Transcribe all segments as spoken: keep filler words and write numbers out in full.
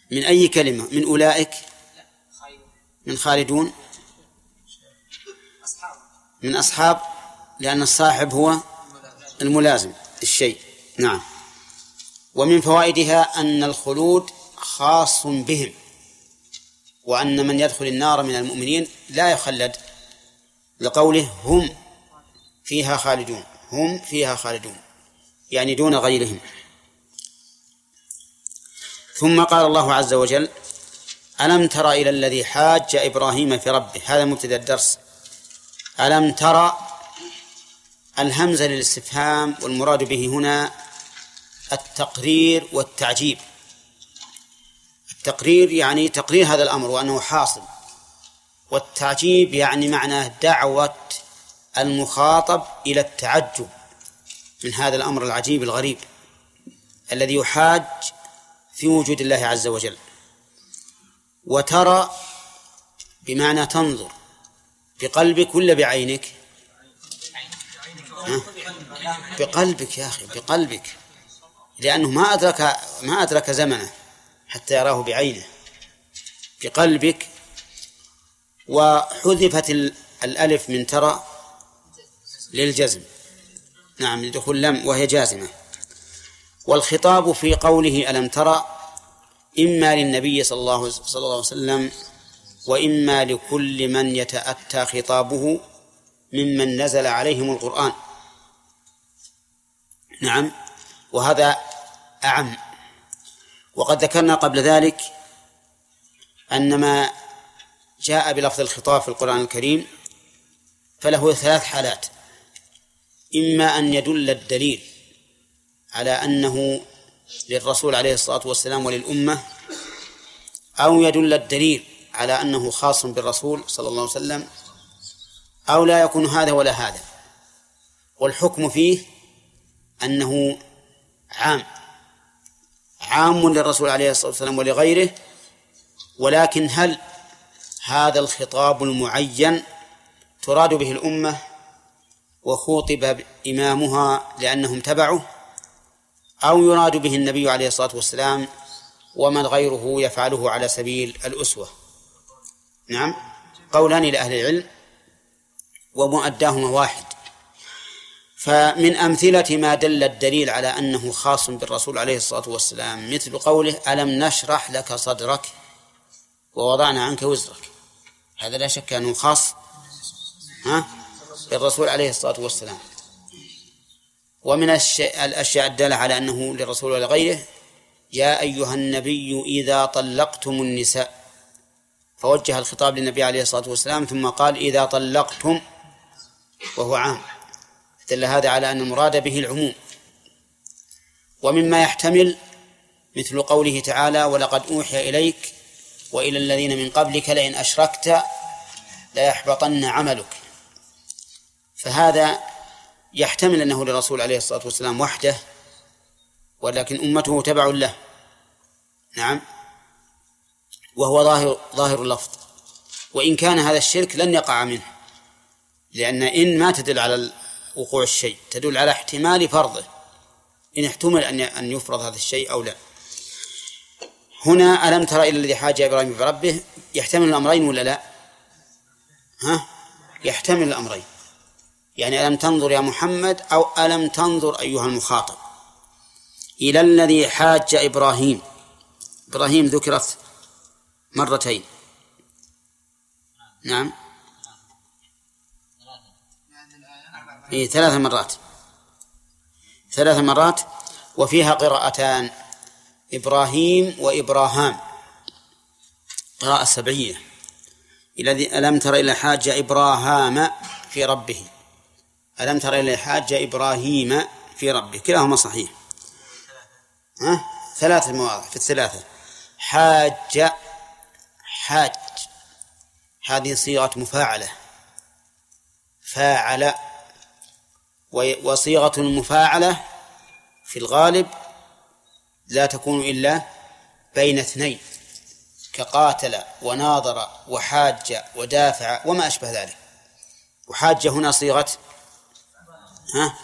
من أي كلمة؟ من أولئك، من خالدون، من أصحاب، لأن الصاحب هو الملازم الشيء. نعم. ومن فوائدها أن الخلود خاص بهم، وأن من يدخل النار من المؤمنين لا يخلد، لقوله هم فيها خالدون، هم فيها خالدون يعني دون غيرهم. ثم قال الله عز وجل: ألم تر إلى الذي حاج إبراهيم في ربه. هذا مبتدأ الدرس. ألم تر، الهمزة للاستفهام، والمراد به هنا التقرير والتعجيب. التقرير يعني تقرير هذا الأمر وأنه حاصل، والتعجيب يعني معناه دعوة المخاطب إلى التعجب من هذا الأمر العجيب الغريب الذي يحاج في وجود الله عز وجل. وترى بمعنى تنظر، بقلبك ولا بعينك؟ بقلبك يا أخي، بقلبك، لأنه ما أدرك ما أدرك زمنه حتى يراه بعينه، بقلبك. وحذفت الألف من ترى للجزم، نعم، لدخول لم وهي جازمة. والخطاب في قوله ألم ترى إما للنبي صلى الله صلى الله عليه وسلم، وإما لكل من يتأتى خطابه ممن نزل عليهم القرآن. نعم، وهذا أعم. وقد ذكرنا قبل ذلك أن ما جاء بلفظ الخطاب في القرآن الكريم فله ثلاث حالات: إما أن يدل الدليل على أنه للرسول عليه الصلاة والسلام وللأمة، أو يدل الدليل على أنه خاص بالرسول صلى الله عليه وسلم، أو لا يكون هذا ولا هذا. والحكم فيه أنه عام عام للرسول عليه الصلاة والسلام ولغيره. ولكن هل هذا الخطاب المعين تراد به الأمة وخوطب إمامها لأنهم تبعه، أو يراد به النبي عليه الصلاة والسلام ومن غيره يفعله على سبيل الأسوة؟ نعم، قولان لأهل العلم ومؤداهما واحد. فمن أمثلة ما دل الدليل على أنه خاص بالرسول عليه الصلاة والسلام مثل قوله ألم نشرح لك صدرك ووضعنا عنك وزرك. هذا لا شك أنه خاص ها بالرسول عليه الصلاة والسلام. ومن الأشياء الدالة على أنه للرسول ولغيره: يا أيها النبي إذا طلقتم النساء، فوجه الخطاب للنبي عليه الصلاة والسلام ثم قال إذا طلقتم، وهو عام، دل هذا على أن المراد به العموم. ومما يحتمل مثل قوله تعالى ولقد أوحي إليك وإلى الذين من قبلك لئن أشركت ليحبطن عملك، فهذا يحتمل أنه للرسول عليه الصلاة والسلام وحده، ولكن أمته تبع له. نعم، وهو ظاهر ظاهر اللفظ، وإن كان هذا الشرك لن يقع منه، لأن إن ما تدل على وقوع الشيء، تدل على احتمال فرضه، إن احتمل أن أن يفرض هذا الشيء أو لا. هنا ألم تر إلى الذي حاج إبراهيم في ربه يحتمل الأمرين ولا لا؟ ها؟ يحتمل الأمرين، يعني ألم تنظر يا محمد أو ألم تنظر أيها المخاطب. إلى الذي حاج إبراهيم، إبراهيم ذكرت مرتين. نعم، إيه ثلاث مرات ثلاث مرات وفيها قراءتان: إبراهيم وإبراهام، قراءة سبعية. الذي ألم تر إلى حاج إبراهام في ربه، ألم تر إلى حاج إبراهيم في ربه، كلاهما صحيح. ها؟ ثلاث مواضع في الثلاثة. حاج حاج هذه صيغة مفاعلة، فاعل، وصيغة المفاعلة في الغالب لا تكون إلا بين اثنين، كقاتل وناظر وحاج ودافع وما أشبه ذلك. وحاج هنا صيغة ها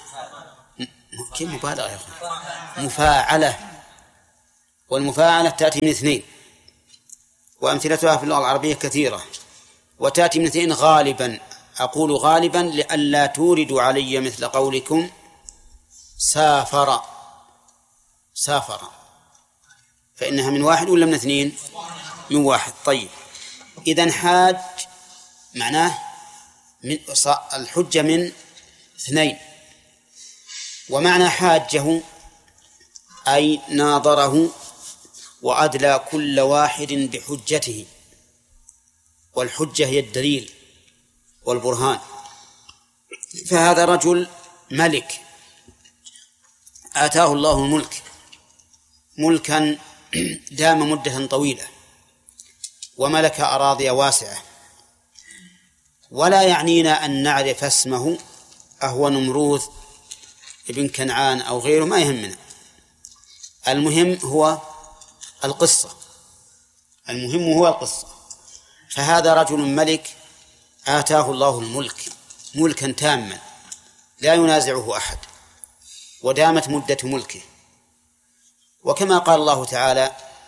كيف مبالغة يا أخي، مفاعلة، والمفاعلة تأتي من اثنين، وأمثلتها في اللغة العربية كثيرة، وتأتي من اثنين غالبا. أقول غالبا لئلا توردوا علي مثل قولكم سافر سافر، فإنها من واحد ولا من اثنين؟ من واحد. طيب، إذن حاج معناه من الحجة من اثنين، ومعنى حاجه أي ناظره وأدلى كل واحد بحجته، والحجة هي الدليل والبرهان. فهذا رجل ملك آتاه الله الملك ملكا دام مدة طويلة، وملك أراضي واسعة، ولا يعنينا أن نعرف اسمه أهو نمروذ ابن كنعان أو غيره، ما يهمنا. المهم هو القصة المهم هو القصة. فهذا رجل ملك آتاه الله الملك ملكا تاما لا ينازعه أحد، ودامت مدة ملكه. وكما قال الله تعالى: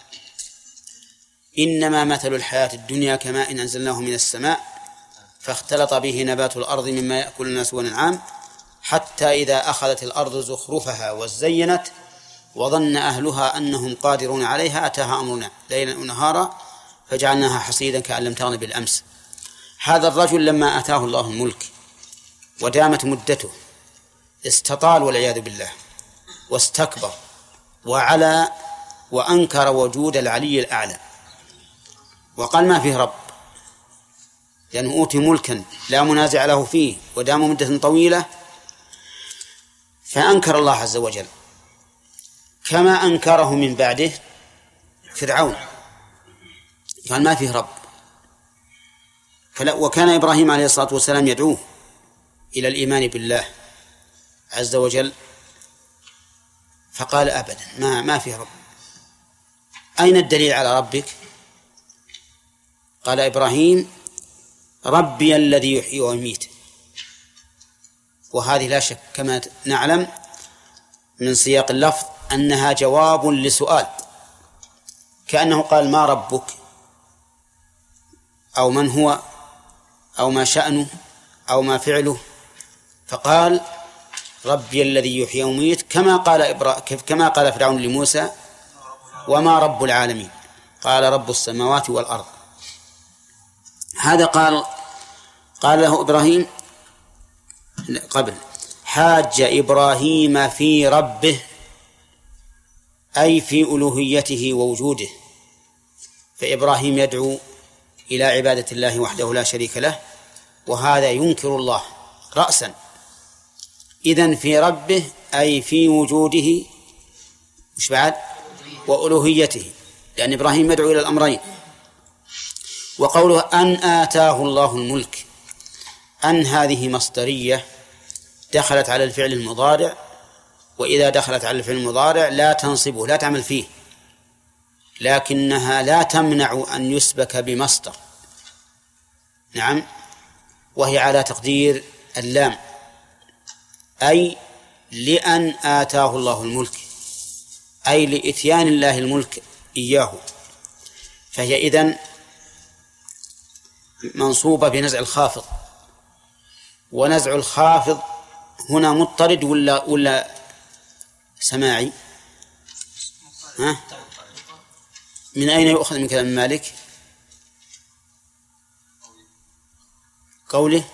إنما مثل الحياة الدنيا كماء إن أنزلناه من السماء فاختلط به نبات الأرض مما يأكل الناس والأنعام حتى إذا أخذت الأرض زخرفها وزينت وظن أهلها أنهم قادرون عليها أتاها أمرنا ليلا ونهارا فجعلناها حصيدا كأن لم تغن بالأمس. هذا الرجل لما آتاه الله الملك ودامت مدته استطال والعياذ بالله، واستكبر وعلى وأنكر وجود العلي الأعلى، وقال ما فيه رب، لأنه أوتي ملكا لا منازع له فيه ودام مدة طويلة، فأنكر الله عز وجل كما أنكره من بعده فرعون، قال ما فيه رب. وكان إبراهيم عليه الصلاة والسلام يدعوه إلى الإيمان بالله عز وجل، فقال أبدا ما, ما فيه رب. أين الدليل على ربك؟ قال إبراهيم: ربي الذي يحيي ويميت. وهذه لا شك كما نعلم من سياق اللفظ أنها جواب لسؤال، كأنه قال: ما ربك؟ أو من هو؟ أو ما شأنه؟ أو ما فعله؟ فقال: ربي الذي يحيي ويميت، كما قال إبرا... كما قال فرعون لموسى: وما رب العالمين؟ قال: رب السماوات والأرض. هذا قال قال له إبراهيم قبل: حاج إبراهيم في ربه، أي في ألوهيته ووجوده. فإبراهيم يدعو إلى عبادة الله وحده لا شريك له، وهذا ينكر الله رأسا. إذن في ربه أي في وجوده، مش بعد، وألوهيته، لأن إبراهيم يدعو إلى الأمرين. وقوله أن آتاه الله الملك، أن هذه مصدرية دخلت على الفعل المضارع، وإذا دخلت على الفعل المضارع لا تنصبه، لا تعمل فيه، لكنها لا تمنع أن يسبك بمصدر. نعم، وهي على تقدير اللام، أي لأن آتاه الله الملك، أي لإتيان الله الملك إياه. فهي إذن منصوبة بنزع الخافض، ونزع الخافض هنا مضطرد ولا ولا سماعي؟ ها؟ من أين يؤخذ من كلام مالك؟ قوله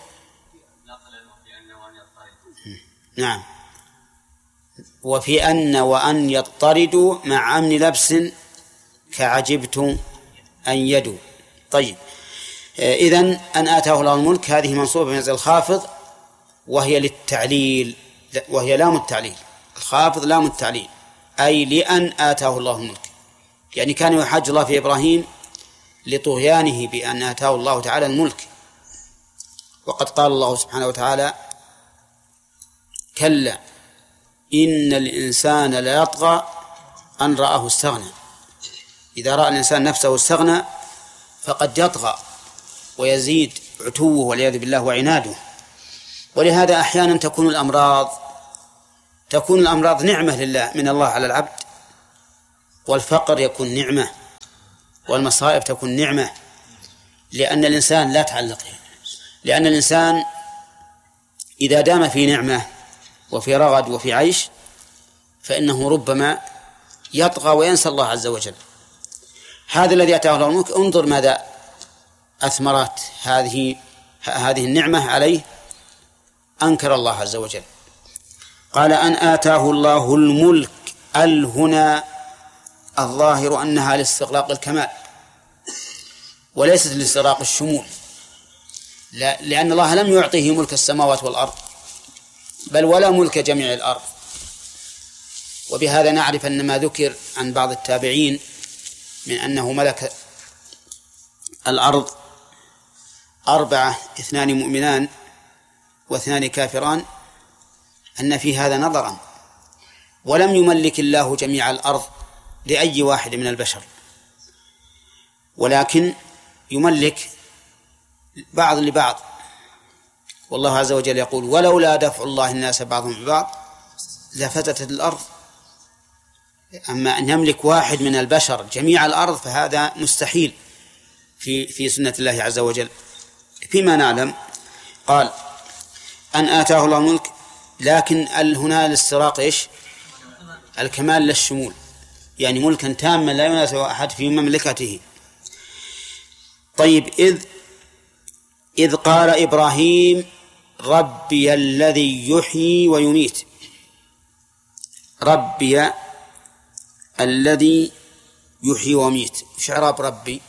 نعم، وفي أن وأن يضطردوا مع أمن لبس كعجبت أن يدوا. طيب، إذن أن آتاه الله الملك هذه منصوبة بنزع الخافض، وهي للتعليل، وهي لام التعليل، الخافض لام التعليل، أي لأن آتاه الله الملك، يعني كان يحاج الله في إبراهيم لطغيانه بأن آتاه الله تعالى الملك. وقد قال الله سبحانه وتعالى: كلا إن الإنسان لا يطغى أن رآه استغنى. إذا رأى الإنسان نفسه استغنى فقد يطغى ويزيد عتوه والعياذ بالله وعناده. ولهذا أحيانا تكون الأمراض تكون الأمراض نعمة لله من الله على العبد، والفقر يكون نعمة والمصائب تكون نعمة، لأن الإنسان لا تعلق لأن الإنسان إذا دام في نعمة وفي رغد وفي عيش فإنه ربما يطغى وينسى الله عز وجل. هذا الذي أتاه الله الملك انظر ماذا أثمرت هذه هذه النعمة عليه، أنكر الله عز وجل. قال أن آتاه الله الملك، ال هنا الظاهر أنها لاستغراق الكمال وليست لاستغراق الشمول، لا، لأن الله لم يعطيه ملك السماوات والأرض بل ولا ملك جميع الأرض. وبهذا نعرف أن ما ذكر عن بعض التابعين من أنه ملك الأرض أربعة، اثنان مؤمنان واثنان كافران، أن في هذا نظرا، ولم يملك الله جميع الأرض لأي واحد من البشر، ولكن يملك بعض لبعض. والله عز وجل يقول ولولا دفع الله الناس بعضهم ببعض لفسدت الأرض. أما أن يملك واحد من البشر جميع الأرض فهذا مستحيل في في سنة الله عز وجل. فيما نعلم قال أن آتاه الله الملك، لكن هنا الاستراق إيش؟ الكمال للشمول، يعني ملكا تاما لا ينازع أحد في مملكته. طيب إذ إذ قال إبراهيم ربي الذي يحيي ويميت، ربي الذي يحيي ويميت، وش إعراب ربي؟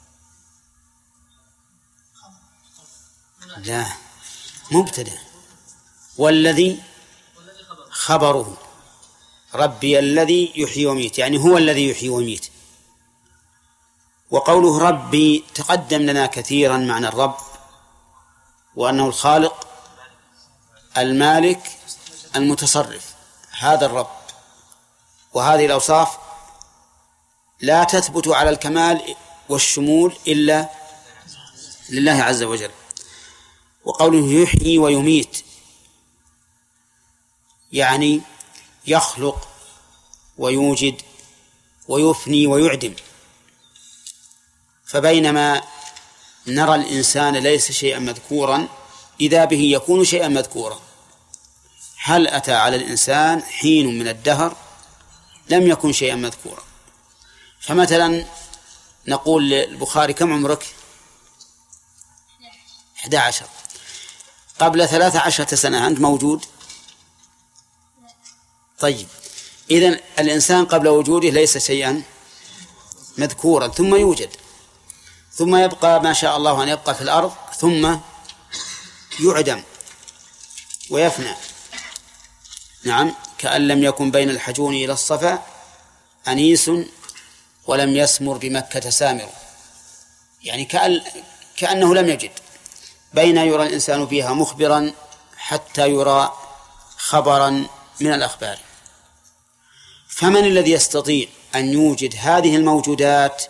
لا، مبتدأ، والذي خبره، ربي الذي يحيي ويميت يعني هو الذي يحيي ويميت. وقوله ربي تقدم لنا كثيرا معنى الرب، وأنه الخالق المالك المتصرف، هذا الرب. وهذه الأوصاف لا تثبت على الكمال والشمول إلا لله عز وجل. وقوله يحيي ويميت يعني يخلق ويوجد ويفني ويعدم. فبينما نرى الإنسان ليس شيئا مذكورا إذا به يكون شيئا مذكورا. هل أتى على الإنسان حين من الدهر لم يكن شيئا مذكورا؟ فمثلا نقول للبخاري كم عمرك؟ أحد عشر. قبل ثلاث عشرة سنة أنت موجود؟ طيب إذن الإنسان قبل وجوده ليس شيئا مذكورا، ثم يوجد، ثم يبقى ما شاء الله أن يبقى في الأرض، ثم يعدم ويفنى. نعم، كأن لم يكن بين الحجون إلى الصفا أنيس ولم يسمر بمكة سامر، يعني كأن كأنه لم يجد، بين يرى الإنسان فيها مخبرا حتى يرى خبرا من الأخبار. فمن الذي يستطيع أن يوجد هذه الموجودات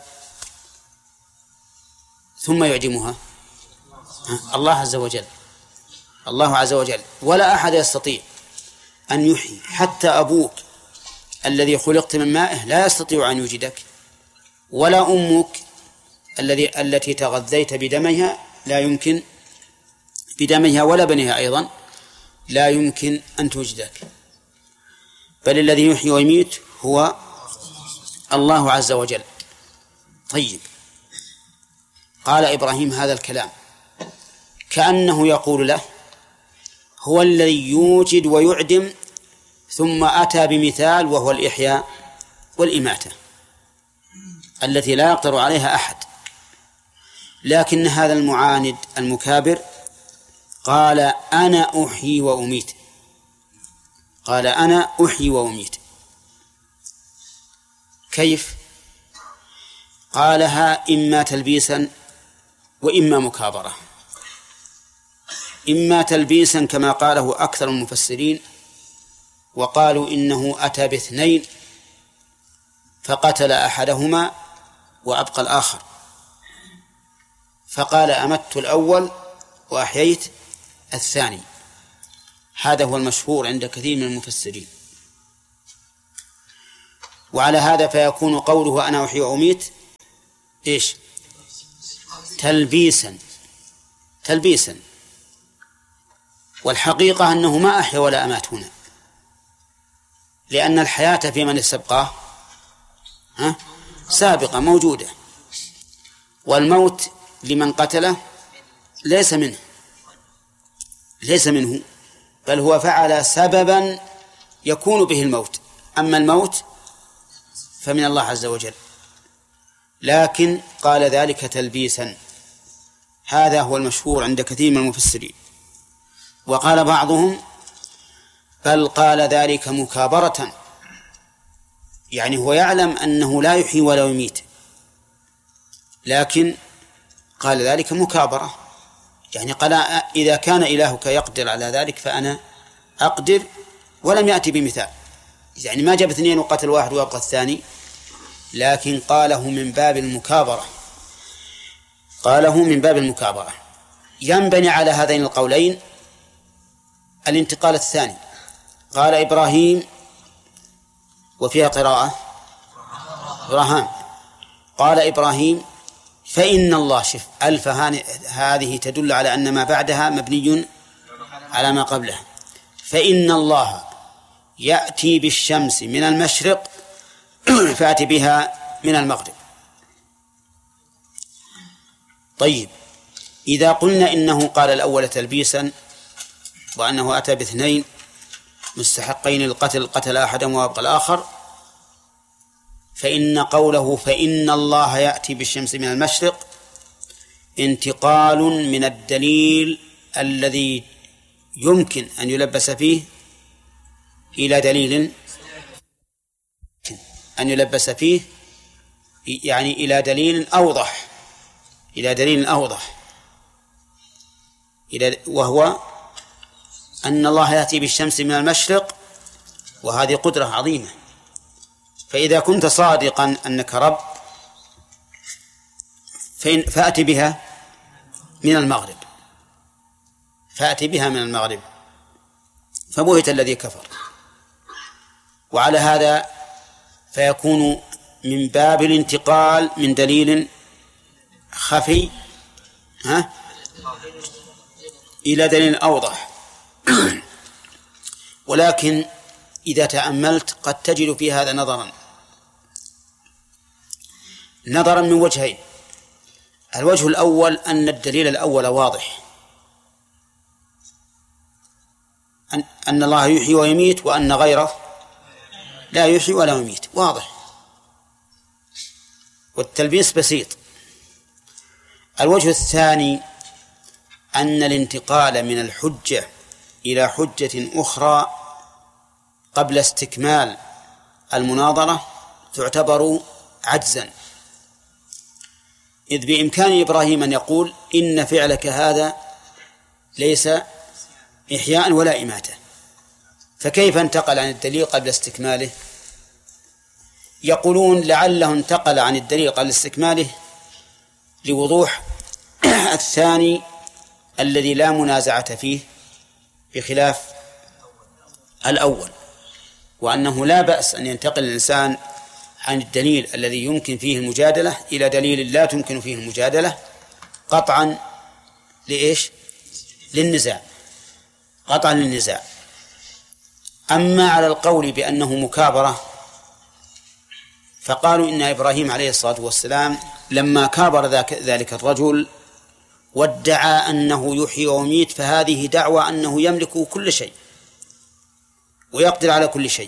ثم يعدمها؟ الله عز وجل، الله عز وجل. ولا أحد يستطيع أن يحيي، حتى أبوك الذي خلقت من مائه لا يستطيع أن يوجدك، ولا أمك الذي التي تغذيت بدمها لا يمكن بدمها ولا بنيها أيضا لا يمكن أن توجدك، بل الذي يحيي ويميت هو الله عز وجل. طيب، قال إبراهيم هذا الكلام كأنه يقول له هو الذي يوجد ويعدم، ثم أتى بمثال وهو الإحياء والإماتة التي لا يقدر عليها أحد. لكن هذا المعاند المكابر قال أنا أحيي وأميت، قال أنا أحيي وأميت. كيف؟ قالها إما تلبيسا وإما مكابرة. إما تلبيسا كما قاله أكثر المفسرين، وقالوا إنه أتى باثنين فقتل أحدهما وأبقى الآخر، فقال أمت الأول وأحييت الثاني. هذا هو المشهور عند كثير من المفسرين. وعلى هذا فيكون قوله أنا أحيي وأميت إيش؟ تلبيسا تلبيسا والحقيقة أنه ما أحيا ولا أمات هنا، لأن الحياة في من استبقاه ها سابقة موجودة، والموت لمن قتله ليس منه ليس منه بل هو فعل سببا يكون به الموت، أما الموت فمن الله عز وجل. لكن قال ذلك تلبيسا، هذا هو المشهور عند كثير من المفسرين. وقال بعضهم بل قال ذلك مكابرة، يعني هو يعلم أنه لا يحيي ولا يميت، لكن قال ذلك مكابرة، يعني قال إذا كان إلهك يقدر على ذلك فأنا أقدر، ولم يأتي بمثال، يعني ما جاب اثنين وقتل واحد ويبقى الثاني، لكن قاله من باب المكابرة قاله من باب المكابرة. ينبني على هذين القولين الانتقال الثاني. قال إبراهيم، وفيها قراءة إبراهام، قال إبراهيم فإن الله، شف ألف هذه تدل على أن ما بعدها مبني على ما قبلها، فإن الله يأتي بالشمس من المشرق فأتي بها من المغرب. طيب، إذا قلنا إنه قال الأول تلبيسا وأنه أتى باثنين مستحقين للقتل، قتل أحدهم وأبقى الآخر، فإن قوله فإن الله يأتي بالشمس من المشرق انتقال من الدليل الذي يمكن أن يلبس فيه إلى دليل أن يلبس فيه يعني إلى دليل أوضح إلى دليل أوضح إلى وهو أن الله يأتي بالشمس من المشرق، وهذه قدرة عظيمة. فإذا كنت صادقا أنك رب فأتي بها من المغرب فأتي بها من المغرب فبهت الذي كفر. وعلى هذا فيكون من باب الانتقال من دليل خفي ها إلى دليل أوضح. ولكن إذا تأملت قد تجد في هذا نظرا نظرا من وجهين. الوجه الأول أن الدليل الأول واضح، أن, أن الله يحيي ويميت وأن غيره لا يحيي ولا يميت، واضح، والتلبيس بسيط. الوجه الثاني أن الانتقال من الحجة إلى حجة أخرى قبل استكمال المناظرة تعتبر عجزا، إذ بإمكان إبراهيم أن يقول إن فعلك هذا ليس إحياء ولا إماتة، فكيف انتقل عن الدليل قبل استكماله؟ يقولون لعله انتقل عن الدليل قبل استكماله لوضوح الثاني الذي لا منازعة فيه بخلاف الأول، وأنه لا بأس أن ينتقل الإنسان عن الدليل الذي يمكن فيه المجادلة إلى دليل لا تمكن فيه المجادلة قطعا لإيش؟ للنزاع، قطعا للنزاع. أما على القول بأنه مكابرة فقالوا إن إبراهيم عليه الصلاة والسلام لما كابر ذلك الرجل وادعى أنه يحيي ويميت فهذه دعوى أنه يملك كل شيء ويقدر على كل شيء،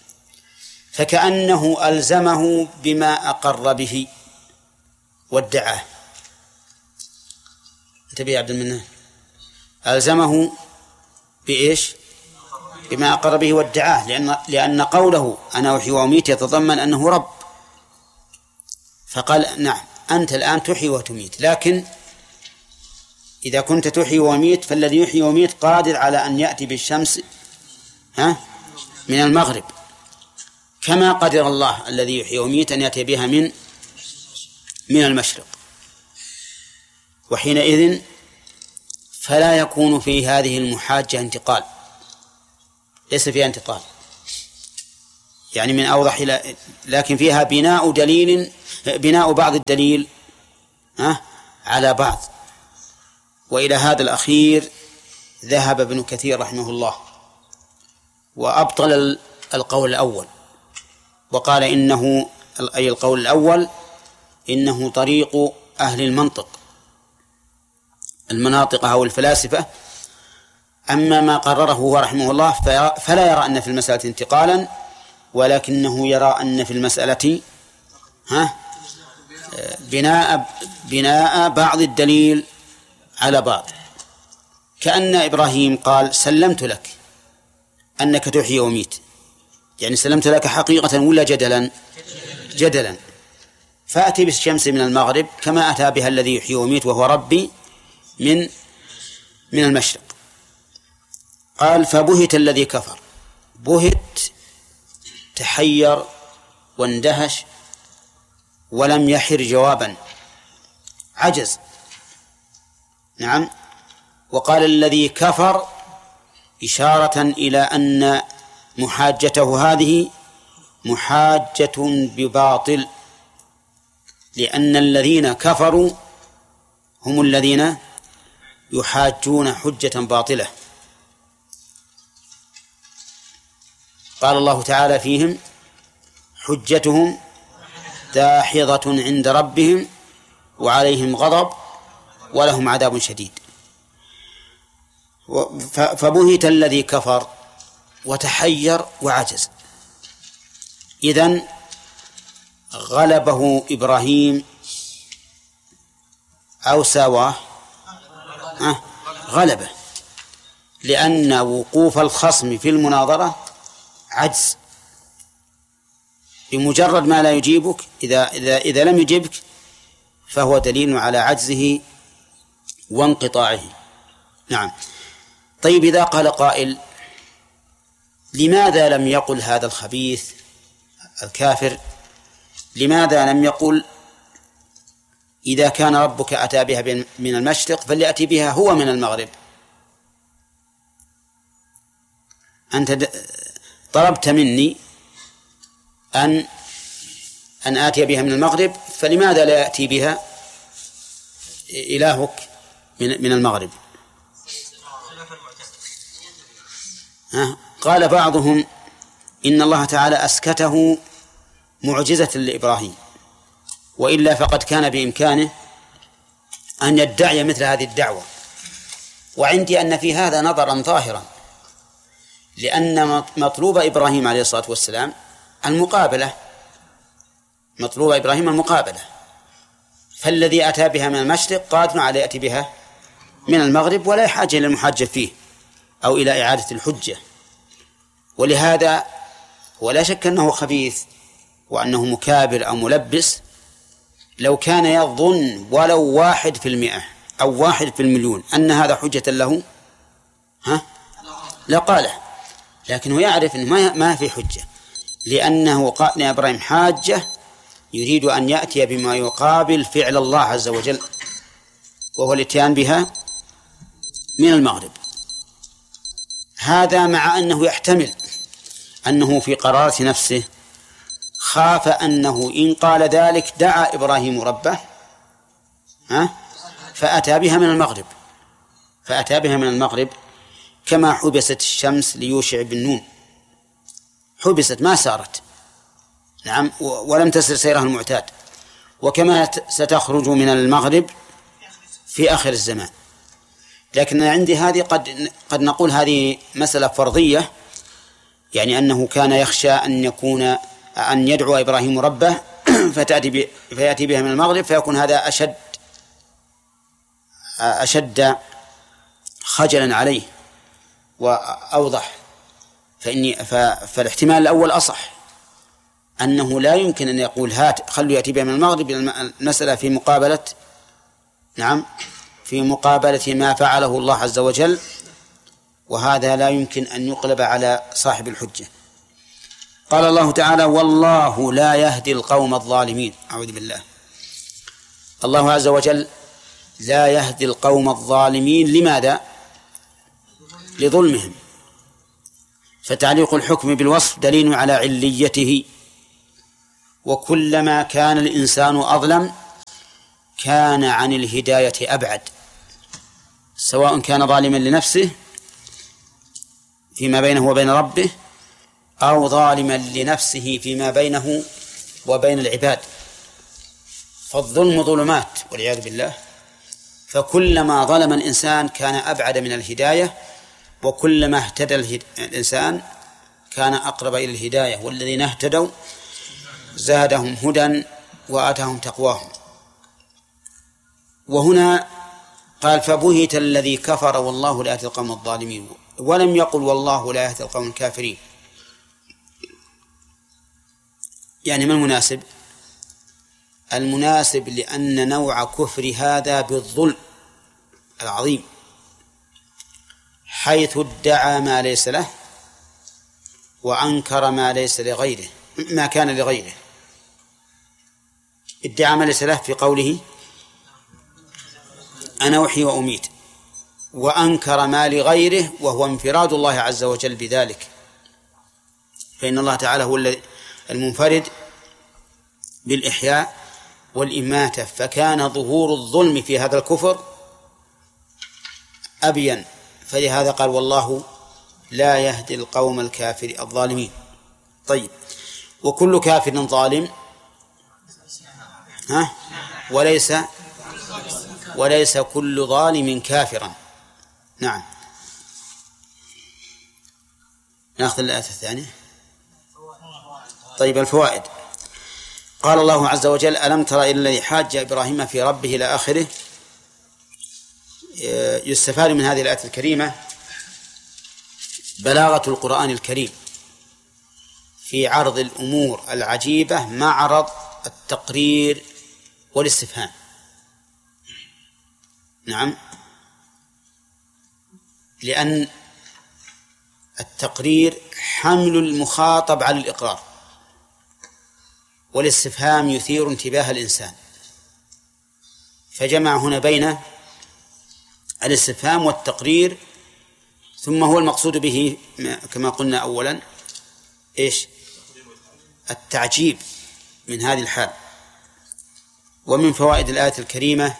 فكأنه ألزمه بما أقر به وادعاه. انتبه يا عبد المنان، ألزمه بإيش؟ بما أقر به وادعاه، لأن, لأن قوله أنا أحيي وأميت يتضمن أنه رب، فقال نعم أنت الآن تحيي وتميت، لكن إذا كنت تحيي وميت فالذي يحيي وميت قادر على أن يأتي بالشمس ها من المغرب، كما قدر الله الذي يحيي وميت أن يأتي بها من من المشرق. وحينئذ فلا يكون في هذه المحاجة انتقال، ليس فيها انتقال يعني من أوضح إلى، لكن فيها بناء دليل، بناء بعض الدليل على بعض. وإلى هذا الأخير ذهب ابن كثير رحمه الله، وأبطل القول الأول وقال إنه أي القول الأول إنه طريق أهل المنطق المناطق أو الفلاسفة. أما ما قرره هو رحمه الله فلا يرى أن في المسألة انتقالا، ولكنه يرى أن في المسألة ها بناء بناء بعض الدليل على بعض. كأن إبراهيم قال سلمت لك أنك تحيي وميت، يعني سلمت لك حقيقة ولا جدلا؟ جدلا. فأتي بالشمس من المغرب كما أتى بها الذي يحيي وميت وهو ربي من من المشرق. قال فبهت الذي كفر. بهت تحير واندهش ولم يحر جوابا، عجز. نعم. وقال الذي كفر إشارة إلى أن محاجته هذه محاجة بباطل، لأن الذين كفروا هم الذين يحاجون حجة باطلة. قال الله تعالى فيهم حجتهم داحضة عند ربهم وعليهم غضب ولهم عذاب شديد. فبهت الذي كفر وتحير وعجز. إذن غلبه إبراهيم أو ساواه؟ أه غلبه، لأن وقوف الخصم في المناظرة عجز. بمجرد ما لا يجيبك إذا, إذا, إذا لم يجيبك فهو دليل على عجزه وانقطاعه. نعم. طيب إذا قال قائل لماذا لم يقل هذا الخبيث الكافر، لماذا لم يقل إذا كان ربك أتى بها من المشرق فليأتي بها هو من المغرب؟ أنت طلبت مني أن أن آتي بها من المغرب، فلماذا لا يأتي بها إلهك من من المغرب؟ ها؟ قال بعضهم إن الله تعالى أسكته معجزة لإبراهيم، وإلا فقد كان بإمكانه أن يدعي مثل هذه الدعوة. وعندي أن في هذا نظرا ظاهرا، لأن مطلوب إبراهيم عليه الصلاة والسلام المقابلة، مطلوب إبراهيم المقابلة، فالذي أتى بها من المشرق قادر على يأتي بها من المغرب ولا حاجة إلى المحاجة فيه أو إلى إعادة الحجة. ولهذا ولا شك أنه خبيث وأنه مكابر أو ملبس. لو كان يظن ولو واحد في المئة أو واحد في المليون أن هذا حجة له ها لقاله، لكنه يعرف أنه ما في حجة، لأنه قال يا إبراهيم حاجة يريد أن يأتي بما يقابل فعل الله عز وجل، وهو الاتيان بها من المغرب. هذا مع أنه يحتمل أنه في قرارة نفسه خاف أنه إن قال ذلك دعا إبراهيم ربه ها فأتى بها من المغرب فأتى بها من المغرب كما حبست الشمس ليوشع بن نون، حبست ما سارت. نعم. ولم تسر سيرها المعتاد، وكما ستخرج من المغرب في آخر الزمان. لكن عندي هذه قد قد نقول هذه مسألة فرضية، يعني أنه كان يخشى أن يكون أن يدعو إبراهيم ربه فتأتي فيأتي بها من المغرب، فيكون هذا أشد أشد خجلا عليه وأوضح. فإني فالاحتمال الأول أصح، أنه لا يمكن أن يقول هات خلوا يأتي بها من المغرب، المسألة في مقابلة نعم في مقابلة ما فعله الله عز وجل، وهذا لا يمكن أن يقلب على صاحب الحجة. قال الله تعالى والله لا يهدي القوم الظالمين. أعوذ بالله. الله عز وجل لا يهدي القوم الظالمين. لماذا؟ لظلمهم. فتعليق الحكم بالوصف دليل على عليته، وكلما كان الإنسان أظلم كان عن الهداية أبعد، سواء كان ظالما لنفسه فيما بينه وبين ربه أو ظالما لنفسه فيما بينه وبين العباد. فالظلم ظلمات والعياذ بالله، فكلما ظلم الإنسان كان أبعد من الهداية، وكلما اهتدى الإنسان كان أقرب إلى الهداية، والذين اهتدوا زادهم هدى وآتاهم تقواهم. وهنا قال فبهت الذي كفر والله لا يهدي القوم الظالمين، ولم يقل والله لا يهدي القوم الكافرين. يعني ما المناسب؟ المناسب لأن نوع كفر هذا بالظلم العظيم، حيث ادعى ما ليس له وأنكر ما ليس لغيره، ما كان لغيره. ادعى ما ليس له في قوله أنا أحيي وأميت، وأنكر ما لغيره وهو انفراد الله عز وجل بذلك، فإن الله تعالى هو المنفرد بالإحياء والإماتة، فكان ظهور الظلم في هذا الكفر أبين، فلهذا قال والله لا يهدي القوم الكافر الظالمين. طيب، وكل كافر ظالم ها وليس وليس كل ظالم كافرا. نعم. نأخذ الآية الثانية. طيب، الفوائد. قال الله عز وجل ألم تر إلى الذي حاج إبراهيم في ربه إلى آخره. يستفاد من هذه الآية الكريمة بلاغة القرآن الكريم في عرض الأمور العجيبة مع عرض التقرير والاستفهام. نعم، لأن التقرير حمل المخاطب على الإقرار، والاستفهام يثير انتباه الإنسان، فجمع هنا بين الاستفهام والتقرير. ثم هو المقصود به كما قلنا أولا إيش؟ التعجيب من هذه الحال. ومن فوائد الآية الكريمة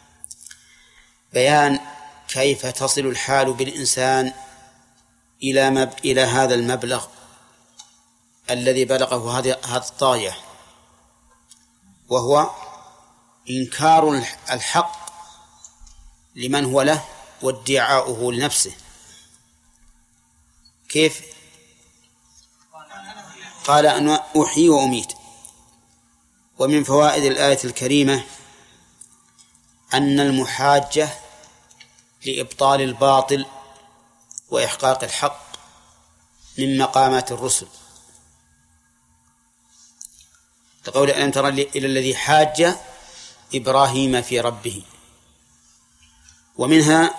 بيان كيف تصل الحال بالإنسان إلى مب... إلى هذا المبلغ الذي بلغه هذه الطاغية، وهو إنكار الحق لمن هو له وادعاؤه لنفسه. كيف؟ قال أنا أحيي وأميت. ومن فوائد الآية الكريمة أن المحاجة لإبطال الباطل وإحقاق الحق من مقامات الرسل، تقول ألم تر إلى الذي حاج إبراهيم في ربه. ومنها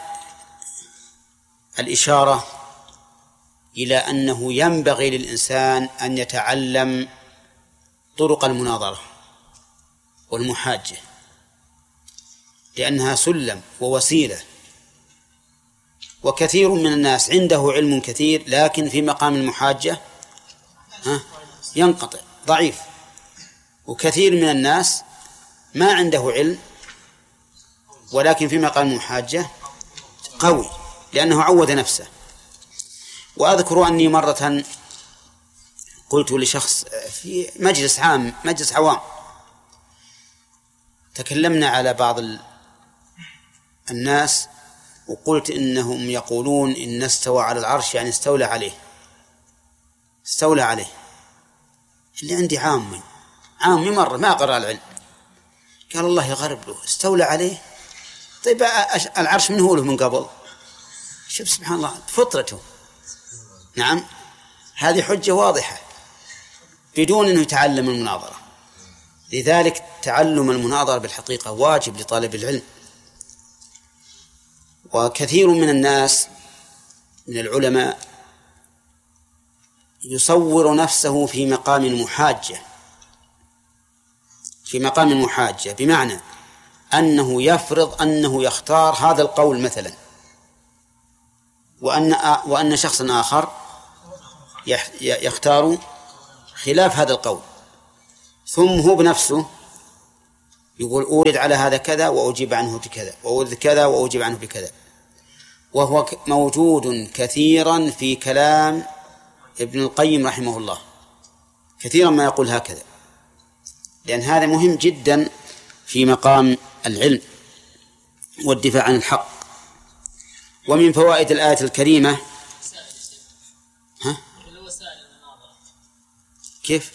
الإشارة إلى أنه ينبغي للإنسان أن يتعلم طرق المناظرة والمحاجة، لأنها سلم ووسيلة. وكثير من الناس عنده علم كثير لكن في مقام المحاجة ينقطع ضعيف، وكثير من الناس ما عنده علم ولكن في مقام المحاجة قوي لأنه عود نفسه. وأذكر أني مرة قلت لشخص في مجلس عام مجلس عوام، تكلمنا على بعض الناس وقلت إنهم يقولون إن استوى على العرش يعني استولى عليه استولى عليه اللي عندي عامي عامي مرة ما قرأ العلم، قال الله يغرب له استولى عليه. طيب العرش من هو له من قبل؟ شوف سبحان الله فطرته. نعم، هذه حجة واضحة بدون أنه يتعلم المناظرة. لذلك تعلم المناظرة بالحقيقة واجب لطالب العلم. وكثير من الناس من العلماء يصور نفسه في مقام المحاجة في مقام المحاجة بمعنى أنه يفرض أنه يختار هذا القول مثلا، وأن وأن شخصا آخر يختار خلاف هذا القول، ثم هو بنفسه يقول أورد على هذا كذا وأجيب عنه بكذا، وأورد كذا وأجيب عنه بكذا، وهو موجود كثيرا في كلام ابن القيم رحمه الله، كثيرا ما يقول هكذا، لأن هذا مهم جدا في مقام العلم والدفاع عن الحق. ومن فوائد الآية الكريمة ها؟ كيف؟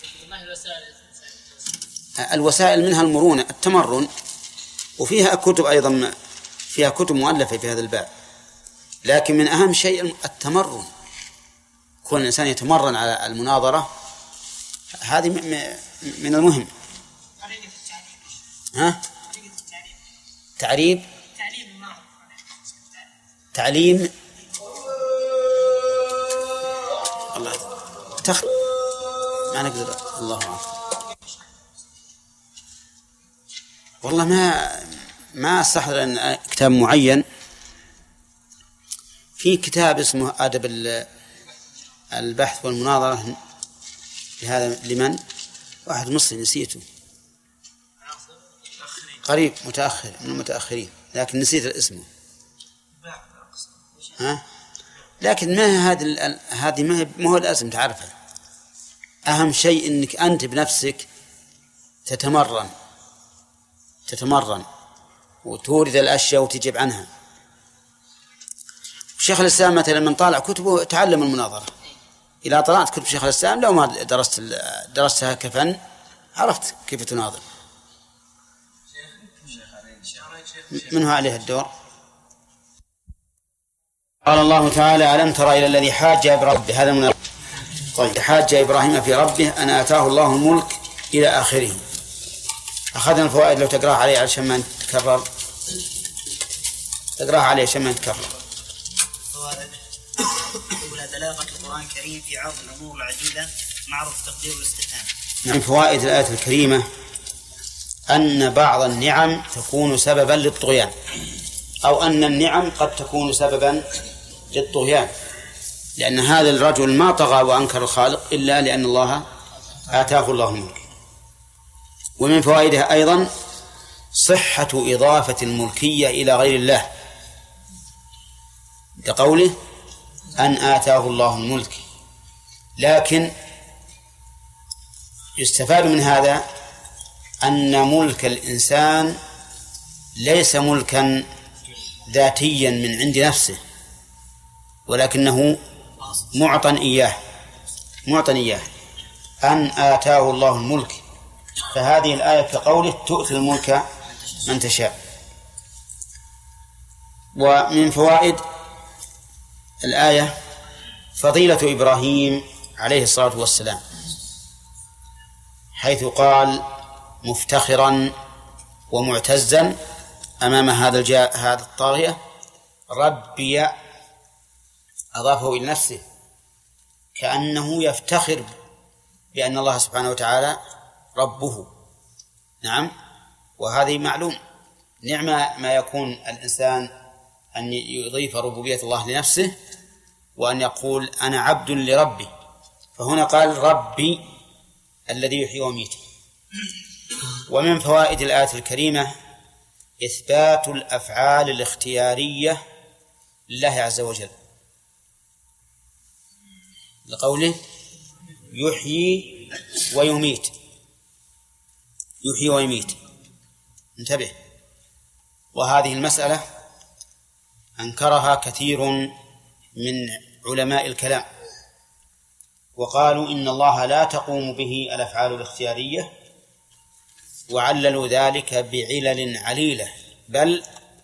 الوسائل منها المرونة التمرن، وفيها كتب أيضا، فيها كتب مؤلفة في هذا الباب، لكن من أهم شيء التمرن، كون الإنسان يتمرن على المناظرة، هذه من المهم. ها؟ تعريب تعليم الله تخ ما نقدر الله أعلم. والله ما ما استحضر أن كتاب معين. في كتاب اسمه آداب البحث والمناظرة لهذا لمن واحد مصري نسيته، قريب متأخر من المتأخرين، لكن نسيت الاسم. ها؟ لكن ما هذه هذه ما هو لازم تعرفها. أهم شيء أنك أنت بنفسك تتمرن تتمرن وتورد الأشياء وتجيب عنها. شيخ الإسلام مثلا من طالع كتبه تعلم المناظرة. إذا طلعت كتب شيخ الإسلام لو ما درست درستها كفن عرفت كيف تناظر. من هو عليه الدور؟ قال الله تعالى: ألم تر إلى الذي حاج إبراهيم هذا من طيب حاج إبراهيم في ربه أن آتاه الله الملك إلى آخره. أخذنا الفوائد لو تقرأها عليه عشان ما نتكرر، تقرأها عليه عشان ما نتكرر. فوائد: أولى بلاغة القرآن الكريم في عرض الأمور العديدة معروف تقدير الاستفهام. من فوائد الآية الكريمة أن بعض النعم تكون سببا للطغيان، أو أن النعم قد تكون سببا للطغيان، لأن هذا الرجل ما طغى وأنكر الخالق إلا لأن الله آتاه الله الملك. ومن فوائدها أيضا صحة إضافة الملكية إلى غير الله، لقوله أن آتاه الله الملك. لكن يستفاد من هذا أن ملك الإنسان ليس ملكا ذاتيا من عند نفسه، ولكنه معطى إياه معطى إياه أن آتاه الله الملك. فهذه الآية كقوله تؤتي الملك من تشاء. ومن فوائد الآية فضيلة إبراهيم عليه الصلاة والسلام، حيث قال مفتخرا ومعتزا أمام هذا الجاء هذا الطاغية: ربي، أضافه إلى نفسه كأنه يفتخر بأن الله سبحانه وتعالى ربه. نعم، وهذه معلوم نعمة ما يكون الإنسان أن يضيف ربوبية الله لنفسه وأن يقول أنا عبد لربي. فهنا قال ربي الذي يحيي ويميت. ومن فوائد الآية الكريمة إثبات الأفعال الاختيارية لله عز وجل، لقوله يحيي ويميت يحيي ويميت. انتبه، وهذه المسألة أنكرها كثير من علماء الكلام، وقالوا إن الله لا تقوم به الأفعال الاختيارية، وعللوا ذلك بعلل عليلة، بل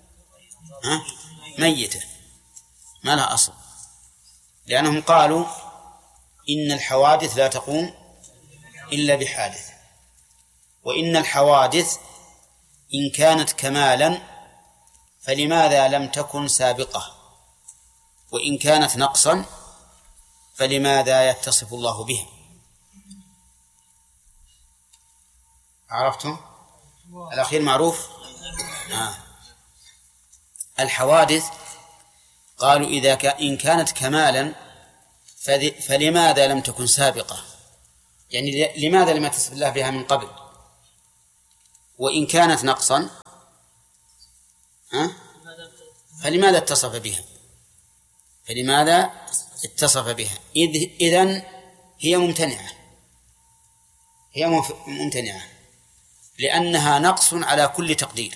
ميتة ما لها أصل، لأنهم قالوا إن الحوادث لا تقوم إلا بحادث، وإن الحوادث إن كانت كمالا فلماذا لم تكن سابقة، وإن كانت نقصا فلماذا يتصف الله بها. عرفتم؟ الأخير معروف. آه. الحوادث قالوا إذا ك... إن كانت كمالا فذ... فلماذا لم تكن سابقة، يعني لماذا لم يتصف الله بها من قبل، وإن كانت نقصا ها؟ فلماذا اتصف بها فلماذا اتصف بها إذ إذن هي ممتنعة هي ممتنعة لأنها نقص على كل تقدير.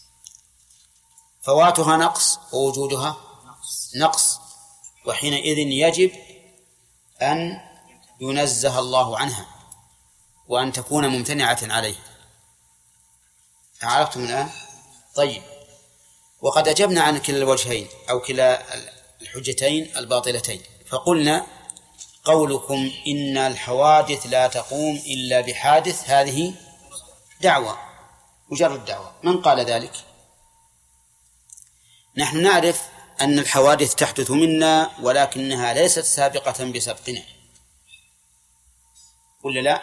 فواتها نقص ووجودها نقص، وحينئذ يجب أن ينزه الله عنها وأن تكون ممتنعة عليه. عرفتم الآن؟ طيب، وقد أجبنا عن كلا الوجهين أو كلا الحجتين الباطلتين، فقلنا قولكم إن الحوادث لا تقوم إلا بحادث هذه دعوة، مجرد دعوة. من قال ذلك؟ نحن نعرف أن الحوادث تحدث منا ولكنها ليست سابقة بسبقنا، ولا لا؟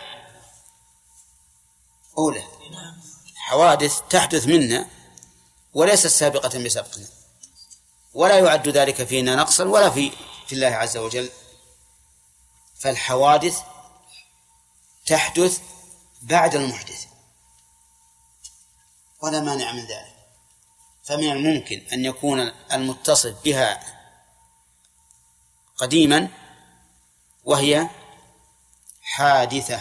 أولى حوادث تحدث منا وليست سابقة بسبقنا، ولا يعد ذلك فينا نقصا ولا في في الله عز وجل. فالحوادث تحدث بعد المحدث ولا مانع من ذلك. فمن الممكن أن يكون المتصف بها قديما وهي حادثة.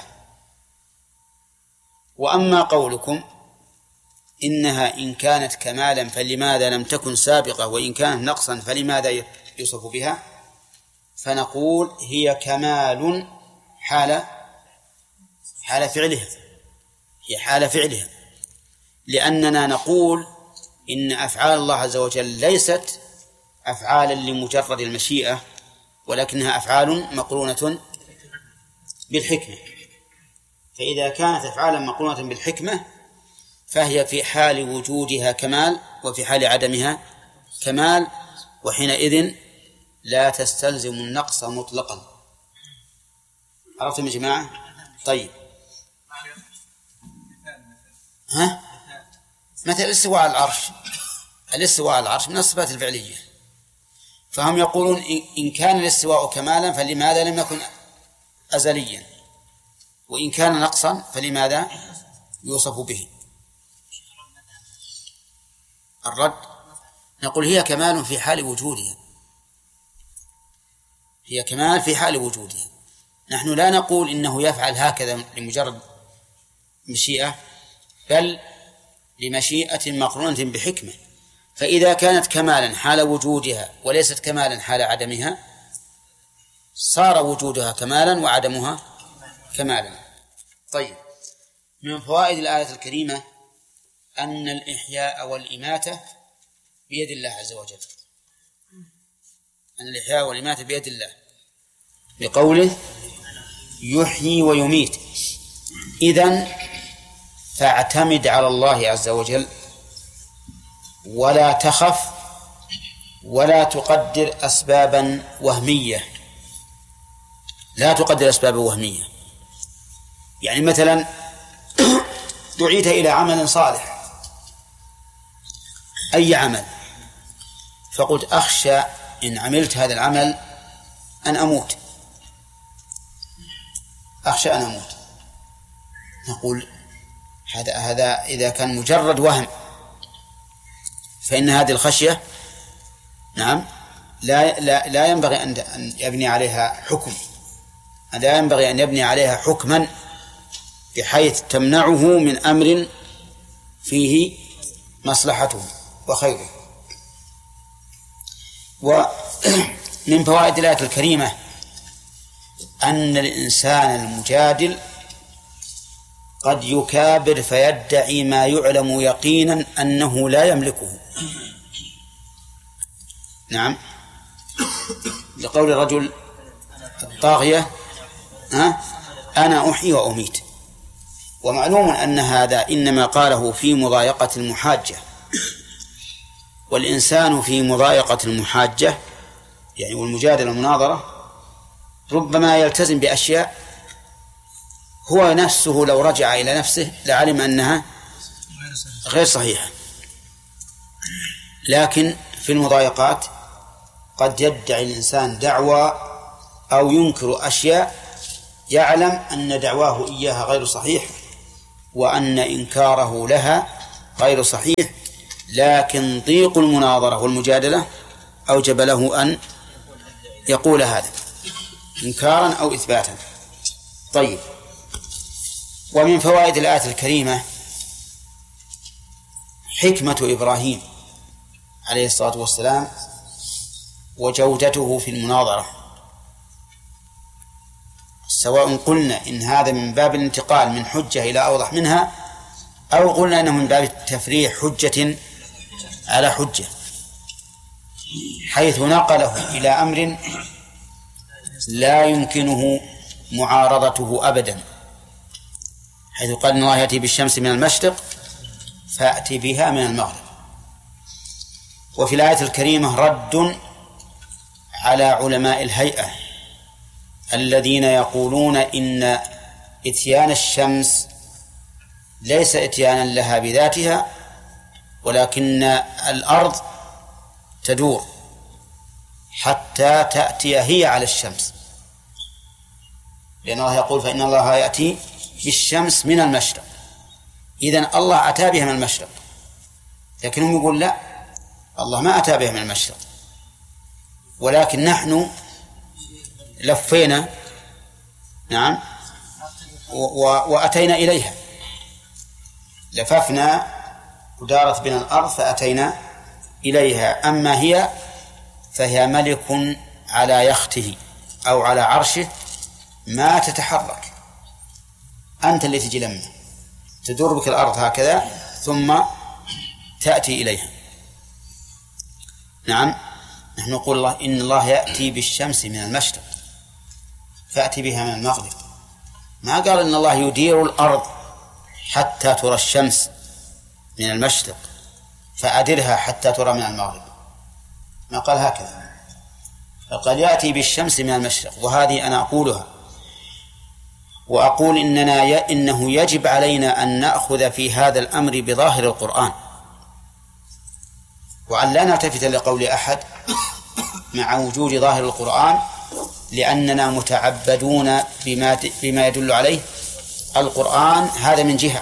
وأما قولكم إنها إن كانت كمالا فلماذا لم تكن سابقة، وإن كانت نقصا فلماذا يوصف بها، فنقول هي كمال حال حال فعلها هي حال فعلها لأننا نقول إن أفعال الله عز وجل ليست أفعالا لمجرد المشيئة، ولكنها أفعال مقرونة بالحكمة. فإذا كانت أفعالا مقرونة بالحكمة فهي في حال وجودها كمال وفي حال عدمها كمال، وحينئذ لا تستلزم النقص مطلقا. عرفتم يا جماعة؟ طيب، ها؟ مثل الاستواء على العرش. الاستواء على العرش من الصفات الفعلية، فهم يقولون إن كان الاستواء كمالا فلماذا لم يكن أزليا، وإن كان نقصا فلماذا يوصف به. الرد نقول هي كمال في حال وجودها هي كمال في حال وجودها نحن لا نقول إنه يفعل هكذا لمجرد مشيئة، بل لمشيئة مقرونة بحكمة. فإذا كانت كمالا حال وجودها وليست كمالا حال عدمها صار وجودها كمالا وعدمها كمالا. طيب، من فوائد الآية الكريمة أن الإحياء والإماتة بيد الله عز وجل أن الإحياء والإماتة بيد الله بقوله يحيي ويميت. إذن فاعتمد على الله عز وجل ولا تخف ولا تقدر أسبابا وهمية لا تقدر أسبابا وهمية. يعني مثلا دعيت إلى عمل صالح أي عمل، فقلت أخشى إن عملت هذا العمل أن أموت أخشى أن أموت نقول هذا هذا إذا كان مجرد وهم فإن هذه الخشية نعم لا لا لا ينبغي أن يبني عليها حكم لا ينبغي أن يبني عليها حكما بحيث تمنعه من أمر فيه مصلحته وخيره. ومن فوائد الآية الكريمة أن الإنسان المجادل قد يكابر فيدعي ما يعلم يقينا أنه لا يملكه. نعم، لقول الرجل الطاغية ها أنا أحيي وأميت. ومعلوم أن هذا إنما قاله في مضايقة المحاجة، والإنسان في مضايقة المحاجة يعني والمجادلة والمناظرة ربما يلتزم بأشياء هو نفسه لو رجع إلى نفسه لعلم أنها غير صحيحة، لكن في المضايقات قد يدعي الإنسان دعوى أو ينكر أشياء يعلم أن دعواه إياها غير صحيح وأن إنكاره لها غير صحيح، لكن ضيق المناظرة والمجادلة أوجب له أن يقول هذا إنكارا أو إثباتا. طيب، ومن فوائد الآية الكريمة حكمة إبراهيم عليه الصلاة والسلام وجودته في المناظرة، سواء قلنا إن هذا من باب الانتقال من حجة إلى أوضح منها، أو قلنا أنه من باب تفريع حجة على حجة، حيث نقله إلى أمر لا يمكنه معارضته أبدا، حيث قال إن الله يأتي بالشمس من المشرق فأتي بها من المغرب. وفي الآية الكريمة رد على علماء الهيئة الذين يقولون إن إتيان الشمس ليس إتيانا لها بذاتها، ولكن الأرض تدور حتى تأتي هي على الشمس، لأن الله يقول فإن الله يأتي بالشمس من المشرق، إذن الله أتى بها من المشرق، لكنهم يقول لا، الله ما أتى بها من المشرق، ولكن نحن لفينا نعم وأتينا إليها، لففنا ودارت بنا الأرض فأتينا إليها. أما هي فهي ملك على يخته أو على عرشه ما تتحرك، أنت اللي تجي لما تدور بك الأرض هكذا ثم تأتي إليها. نعم، نحن نقول الله إن الله يأتي بالشمس من المشرق فأتي بها من المغرب، ما قال إن الله يدير الأرض حتى ترى الشمس من المشرق فأدرها حتى ترى من المغرب، ما قال هكذا، فقال يأتي بالشمس من المشرق. وهذه أنا أقولها، وأقول إننا ي... إنه يجب علينا أن نأخذ في هذا الأمر بظاهر القرآن، وأن لا نلتفت لقول أحد مع وجود ظاهر القرآن، لأننا متعبدون بما, بما يدل عليه القرآن، هذا من جهة،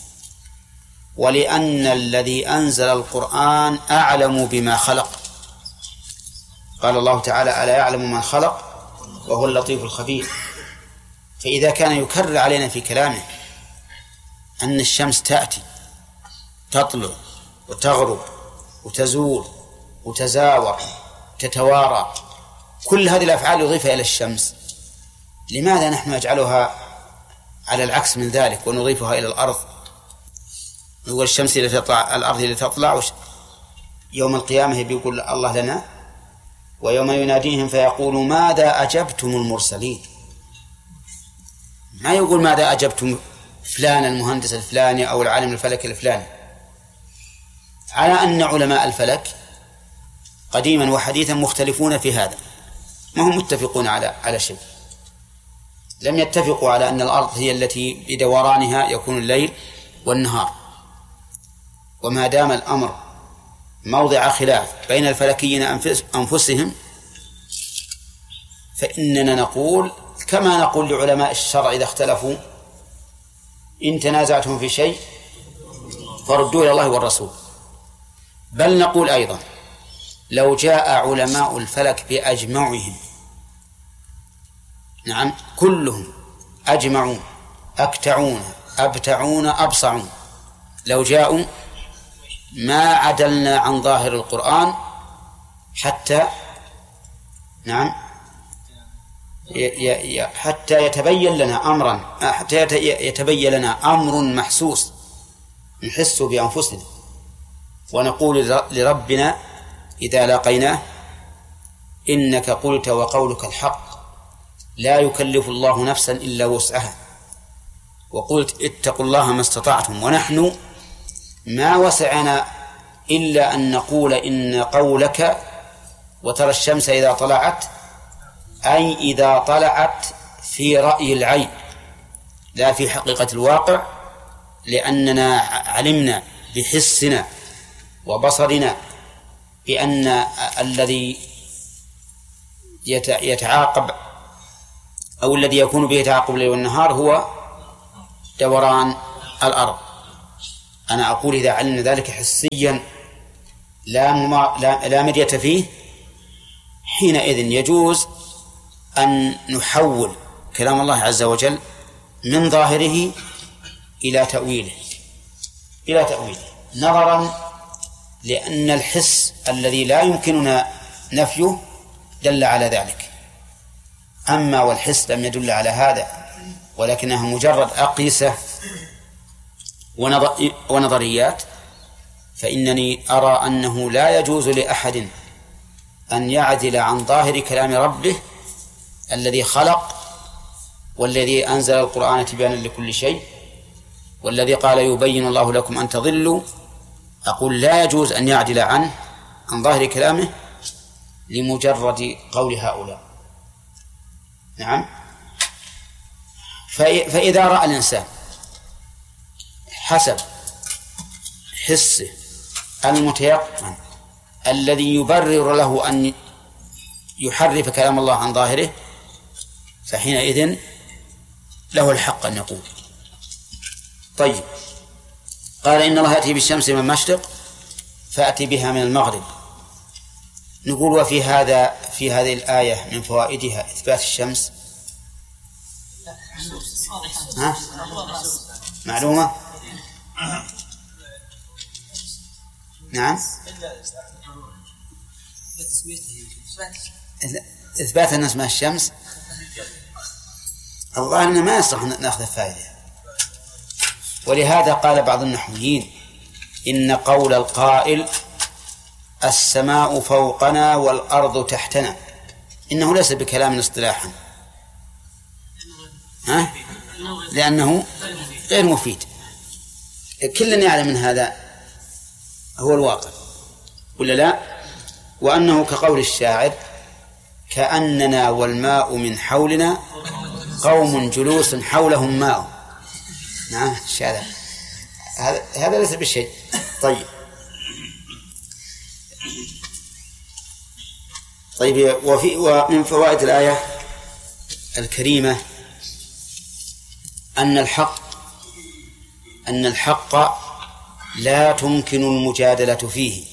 ولأن الذي أنزل القرآن أعلم بما خلق، قال الله تعالى ألا يعلم من خلق وهو اللطيف الخبير. فإذا كان يكرر علينا في كلامه أن الشمس تأتي تطلع وتغرب وتزول وتزاور تتوارى، كل هذه الأفعال يضيفها إلى الشمس، لماذا نحن نجعلها على العكس من ذلك ونضيفها إلى الأرض؟ نقول الشمس اللي تطلع، الأرض اللي تطلع، يوم القيامة بيقول الله لنا ويوم يناديهم فيقول ماذا أجبتم المرسلين، ما يقول ماذا أجبتم فلان المهندس الفلاني أو العالم الفلك الفلاني، على أن علماء الفلك قديما وحديثا مختلفون في هذا، ما هم متفقون على على شيء، لم يتفقوا على أن الأرض هي التي بدورانها يكون الليل والنهار. وما دام الأمر موضع خلاف بين الفلكيين أنفسهم فإننا نقول كما نقول لعلماء الشرع إذا اختلفوا إن تنازعتم في شيء فردوا إلى الله والرسول. بل نقول أيضا لو جاء علماء الفلك بأجمعهم، نعم كلهم أجمعون أكتعون أبتعون أبصعون، لو جاءوا ما عدلنا عن ظاهر القرآن حتى نعم حتى يتبين لنا أمرا حتى يتبين لنا أمر محسوس نحس بأنفسنا، ونقول لربنا إذا لاقيناه إنك قلت وقولك الحق لا يكلف الله نفسا إلا وسعها، وقلت اتقوا الله ما استطعتم، ونحن ما وسعنا إلا أن نقول إن قولك وترى الشمس إذا طلعت أي إذا طلعت في رأي العين لا في حقيقة الواقع، لأننا علمنا بحسنا وبصرنا بأن الذي يتعاقب أو الذي يكون به تعاقب الليل والنهار هو دوران الأرض. أنا أقول إذا علمنا ذلك حسيا لا, مما لا, لا مرية فيه، حينئذ يجوز أن نحول كلام الله عز وجل من ظاهره إلى تأويله إلى تأويله نظرا لأن الحس الذي لا يمكننا نفيه دل على ذلك. أما والحس لم يدل على هذا ولكنها مجرد أقيسة ونظريات، فإنني أرى أنه لا يجوز لأحد أن يعدل عن ظاهر كلام ربه الذي خلق والذي أنزل القرآن تبيانا لكل شيء والذي قال يبين الله لكم أن تضلوا. أقول لا يجوز أن يعدل عنه عن ظاهر كلامه لمجرد قول هؤلاء. نعم. فإذا رأى الإنسان حسب حسه المتيقن الذي يبرر له أن يحرف كلام الله عن ظاهره، فحينئذ له الحق أن يقول. طيب، قال إن الله يأتي بالشمس من المشرق فأتي بها من المغرب. نقول وفي هذا في هذه الآية من فوائدها إثبات الشمس. ها؟ معلومة؟ نعم. إثبات أن اسمها الشمس الله أننا ما يصح نأخذ الفائدة. ولهذا قال بعض النحويين إن قول القائل السماء فوقنا والأرض تحتنا إنه ليس بكلام اصطلاحا، ها؟ لأنه غير مفيد. كلنا يعلم من هذا هو الواقع ولا لا؟ وأنه كقول الشاعر كأننا والماء من حولنا قوم جلوس حولهم ماء. نعم الشاعر هذا هذا ليس بالشيء. طيب طيب وفي ومن فوائد الآية الكريمة أن الحق أن الحق لا تمكن المجادلة فيه.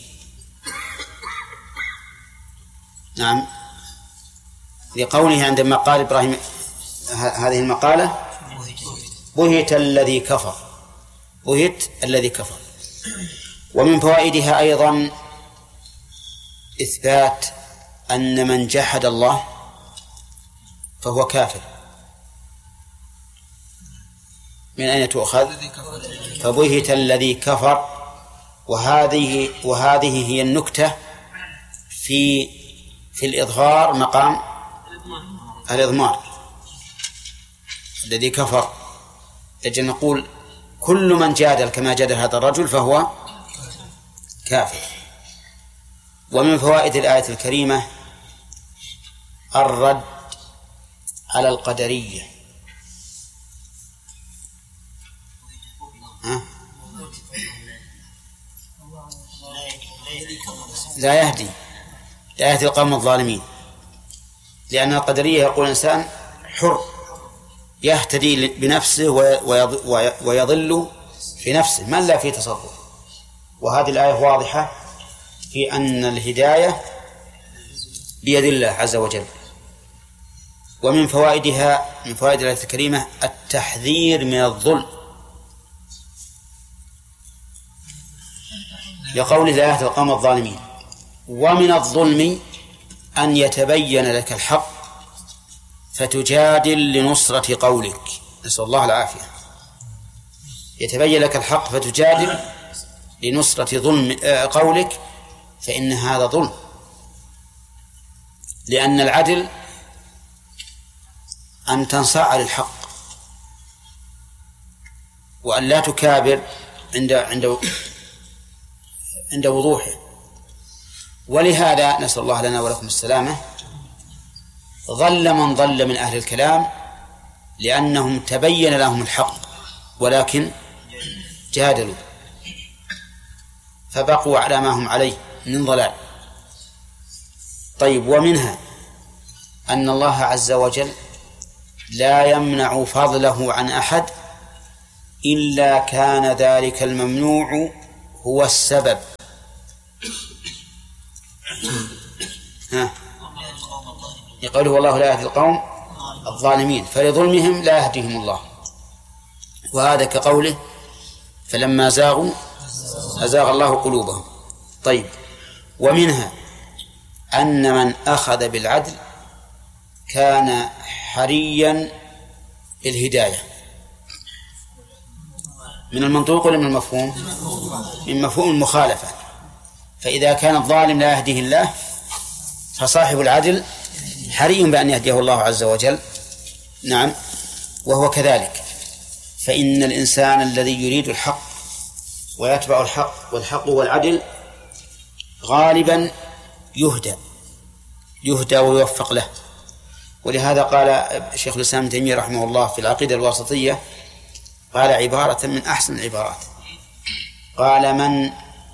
نعم، لقوله عندما قال إبراهيم هذه المقالة بهت الذي كفر بهت الذي كفر. ومن فوائدها أيضا إثبات أن من جحد الله فهو كافر. من أين تؤخذ؟ فبهت الذي كفر. وهذه وهذه هي النكتة في في الإظهار مقام الإضمار. الذي كفر لجل نقول كل من جادل كما جادل هذا الرجل فهو كافر. ومن فوائد الآية الكريمة الرد على القدرية. ها؟ لا يهدي لا يهدي القوم الظالمين، لأن القدرية يقول الإنسان حر يهتدي بنفسه ويضل في نفسه من لا في تصرف. وهذه الآية واضحة في أن الهداية بيد الله عز وجل. ومن فوائدها من فوائد الآية الكريمة التحذير من الظلم، لقوله لا يهدي القوم الظالمين. ومن الظلم أن يتبين لك الحق فتجادل لنصرة قولك، نسأل الله العافية. يتبين لك الحق فتجادل لنصرة ظلم قولك، فإن هذا ظلم، لأن العدل أن تنصاع للحق وأن لا تكابر عند عند عند وضوحه. ولهذا نسأل الله لنا ولكم السلامة ظل من ظل من أهل الكلام لأنهم تبين لهم الحق ولكن جادلوا فبقوا على ما هم عليه من ضلال. طيب، ومنها أن الله عز وجل لا يمنع فضله عن أحد إلا كان ذلك الممنوع هو السبب. ها يقول والله لا يهدي القوم الظالمين، فلظلمهم لا يهديهم الله. وهذا كقوله فلما زاغوا أزاغ الله قلوبهم. طيب، ومنها أن من أخذ بالعدل كان حريا بالهداية. من المنطوق ولا من المفهوم؟ من مفهوم المخالفة. فإذا كان الظالم لا يهديه الله فصاحب العدل حري بأن يهديه الله عز وجل. نعم، وهو كذلك. فإن الإنسان الذي يريد الحق ويتبع الحق والحق والعدل غالبا يهدى يهدى ويوفق له. ولهذا قال شيخ الإسلام ابن تيمية رحمه الله في العقيدة الواسطية، قال عبارة من أحسن العبارات، قال من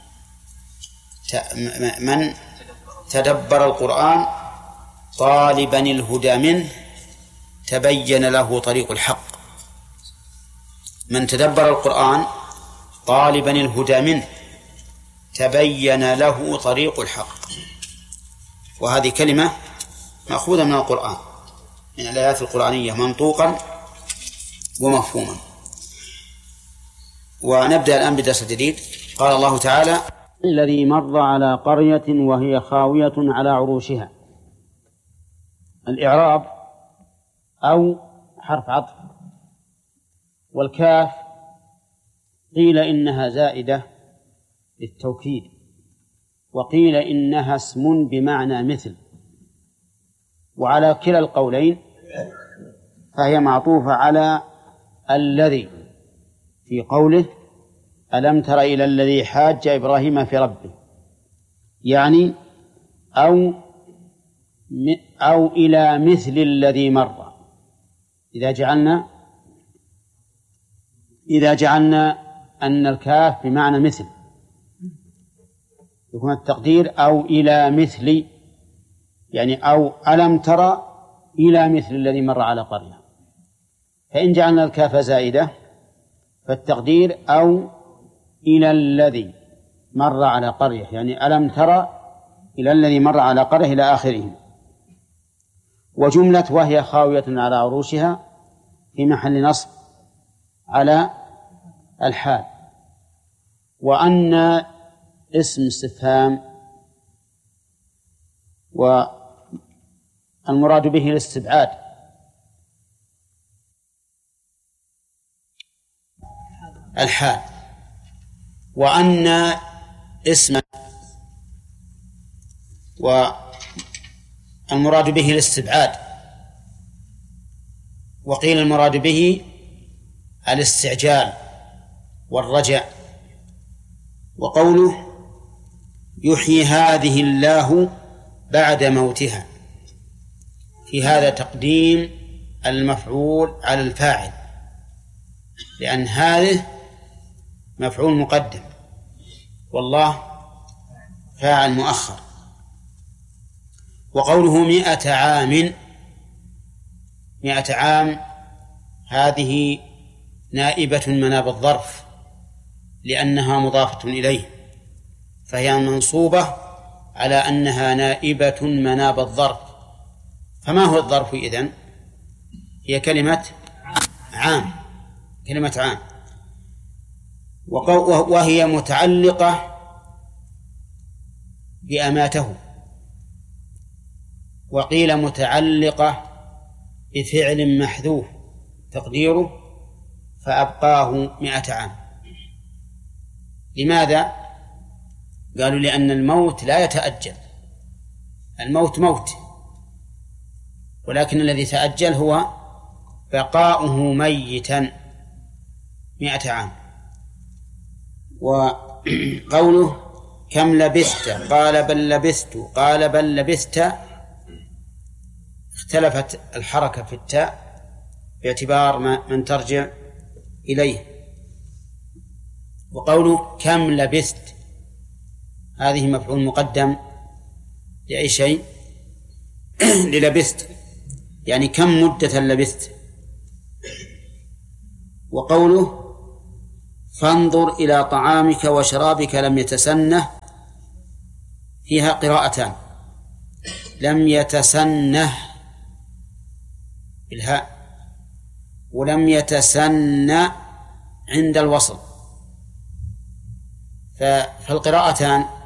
من تدبر القرآن طالبا الهدى منه تبين له طريق الحق. من تدبر القرآن طالبا الهدى منه تبين له طريق الحق. وهذه كلمة مأخوذة من القرآن، من الآيات القرآنية منطوقا ومفهوما. ونبدأ الآن بدرس جديد. قال الله تعالى الذي مر على قرية وهي خاوية على عروشها. الإعراب أو حرف عطف، والكاف قيل إنها زائدة للتوكيد، وقيل إنها اسم بمعنى مثل، وعلى كلا القولين فهي معطوفة على الذي في قوله ألم تر إلى الذي حاج إبراهيم في ربه، يعني أو أو إلى مثل الذي مر. إذا جعلنا إذا جعلنا أن الكاف بمعنى مثل يكون التقدير أو إلى مثل، يعني أو ألم تر إلى مثل الذي مر على قرية. فإن جعلنا الكاف زائدة فالتقدير أو إلى الذي مر على قرية، يعني ألم تر إلى الذي مر على قرية إلى آخره. وجملة وهي خاوية على عروشها في محل نصب على الحال. وأن اسم استفهام، والمراد به الاستبعاد. الحال. وأن اسم، والمراد به الاستبعاد. وقيل المراد به الاستعجال والرجع. وقوله يحيي هذه الله بعد موتها، في هذا تقديم المفعول على الفاعل، لأن هذه مفعول مقدم والله فاعل مؤخر. وقوله مئة عام، مئة عام هذه نائبة مناب الظرف لأنها مضافة إليه، فهي منصوبة على أنها نائبة مناب الظرف. فما هو الظرف إذن؟ هي كلمة عام، كلمة عام، وهي متعلقة بأماته. وقيل متعلقة بفعل محذوف تقديره فأبقاه مئة عام. لماذا؟ قالوا لأن الموت لا يتأجل، الموت موت، ولكن الذي تأجل هو بقاؤه ميتا مئة عام. وقوله كم لبثت قال بل لبثت قال بل لبثت، اختلفت الحركة في التاء باعتبار من ترجع إليه. وقوله كم لبثت هذه مفعول مقدم لأي شيء؟ للبثت، يعني كم مدة لبثت. وقوله فانظر إلى طعامك وشرابك لم يتسنه فيها قراءتان، لم يتسنه بالهاء، ولم يتسن عند الوصل. فالقراءتان